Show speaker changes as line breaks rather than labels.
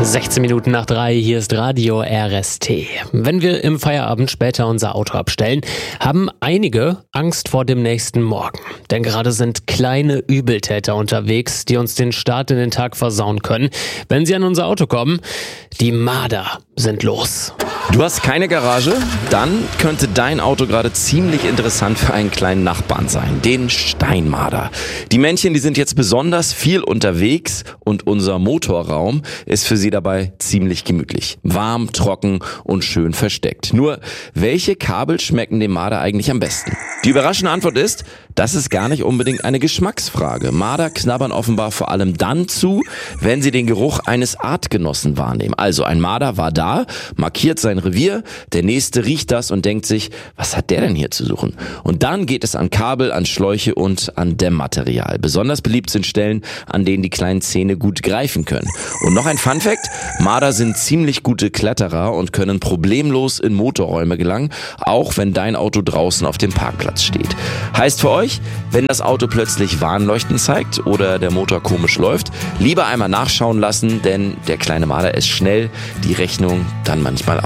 16 Minuten nach 3, hier ist Radio RST. Wenn wir im Feierabend später unser Auto abstellen, haben einige Angst vor dem nächsten Morgen. Denn gerade sind kleine Übeltäter unterwegs, die uns den Start in den Tag versauen können. Wenn sie an unser Auto kommen, die Marder sind los.
Du hast keine Garage? Dann könnte dein Auto gerade ziemlich interessant für einen kleinen Nachbarn sein, den Steinmarder. Die Männchen, die sind jetzt besonders viel unterwegs und unser Motorraum ist für sie dabei ziemlich gemütlich. Warm, trocken und schön versteckt. Nur, welche Kabel schmecken dem Marder eigentlich am besten? Die überraschende Antwort ist, das ist gar nicht unbedingt eine Geschmacksfrage. Marder knabbern offenbar vor allem dann zu, wenn sie den Geruch eines Artgenossen wahrnehmen. Also ein Marder war da, markiert sein Revier, der nächste riecht das und denkt sich, was hat der denn hier zu suchen? Und dann geht es an Kabel, an Schläuche und an Dämmmaterial. Besonders beliebt sind Stellen, an denen die kleinen Zähne gut greifen können. Und noch ein Funfact, Marder sind ziemlich gute Kletterer und können problemlos in Motorräume gelangen, auch wenn dein Auto draußen auf dem Parkplatz steht. Heißt für euch, wenn das Auto plötzlich Warnleuchten zeigt oder der Motor komisch läuft, lieber einmal nachschauen lassen, denn der kleine Marder ist schnell, die Rechnung dann manchmal